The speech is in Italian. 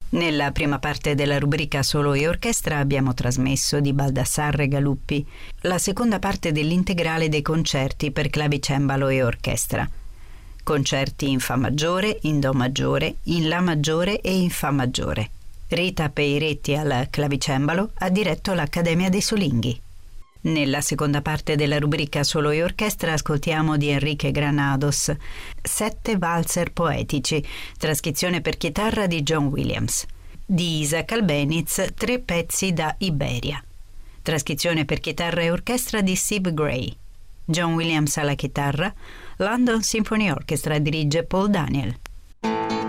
Nella prima parte della rubrica Solo e Orchestra abbiamo trasmesso di Baldassarre Regaluppi la seconda parte dell'integrale dei concerti per clavicembalo e orchestra. Concerti in Fa maggiore, in Do maggiore, in La maggiore e in Fa maggiore. Rita Peiretti al clavicembalo ha diretto l'Accademia dei Solinghi. Nella seconda parte della rubrica Solo e Orchestra ascoltiamo di Enrique Granados 7 valzer poetici, trascrizione per chitarra di John Williams. Di Isaac Albeniz 3 pezzi da Iberia, trascrizione per chitarra e orchestra di Steve Gray. John Williams alla chitarra, London Symphony Orchestra dirige Paul Daniel.